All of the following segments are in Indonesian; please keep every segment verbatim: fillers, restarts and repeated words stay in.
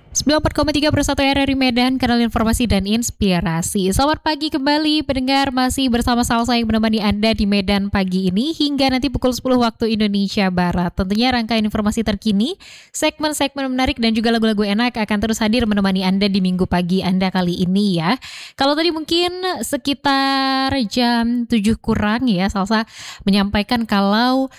sembilan puluh empat koma tiga per satu R R I Medan, kanal informasi dan inspirasi. Selamat pagi kembali pendengar, masih bersama Salsa yang menemani Anda di Medan pagi ini hingga nanti pukul sepuluh waktu Indonesia Barat. Tentunya rangkaian informasi terkini, segmen-segmen menarik dan juga lagu-lagu enak akan terus hadir menemani Anda di minggu pagi Anda kali ini ya. Kalau tadi mungkin sekitar jam tujuh kurang ya, Salsa menyampaikan kalau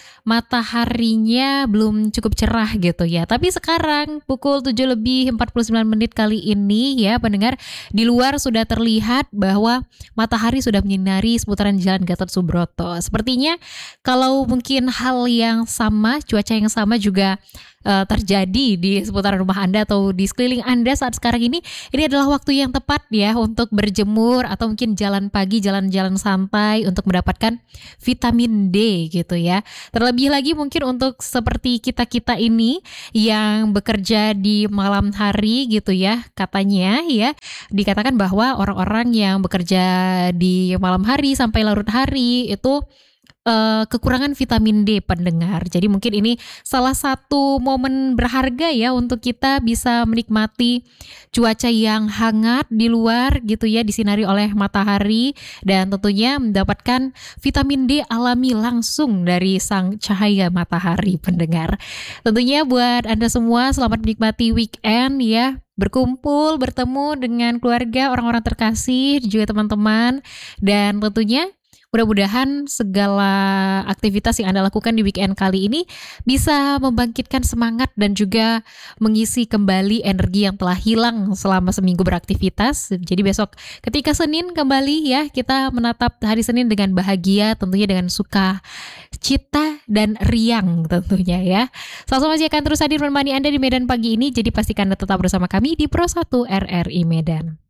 mataharinya belum cukup cerah gitu ya. Tapi sekarang pukul tujuh lebih empat puluh sembilan menit kali ini ya pendengar, di luar sudah terlihat bahwa matahari sudah menyinari seputaran Jalan Gatot Subroto. Sepertinya kalau mungkin hal yang sama, cuaca yang sama juga uh, terjadi di seputaran rumah Anda atau di sekeliling Anda saat sekarang ini, ini adalah waktu yang tepat ya untuk berjemur atau mungkin jalan pagi, jalan-jalan santai untuk mendapatkan vitamin D gitu ya. Terlebih lagi mungkin untuk seperti kita-kita ini yang bekerja di malam hari gitu ya, katanya ya, dikatakan bahwa orang-orang yang bekerja di malam hari sampai larut hari itu uh, kekurangan vitamin D pendengar. Jadi mungkin ini salah satu momen berharga ya untuk kita bisa menikmati cuaca yang hangat di luar gitu ya, disinari oleh matahari dan tentunya mendapatkan vitamin D alami langsung dari sang cahaya matahari pendengar. Tentunya buat Anda semua selamat menikmati weekend ya, berkumpul, bertemu dengan keluarga, orang-orang terkasih, juga teman-teman, dan tentunya mudah-mudahan segala aktivitas yang Anda lakukan di weekend kali ini bisa membangkitkan semangat dan juga mengisi kembali energi yang telah hilang selama seminggu beraktivitas. Jadi besok ketika Senin kembali ya, kita menatap hari Senin dengan bahagia, tentunya dengan suka cita dan riang tentunya ya. Salsa masih akan terus hadir menemani Anda di Medan pagi ini, jadi pastikan Anda tetap bersama kami di Pro satu R R I Medan.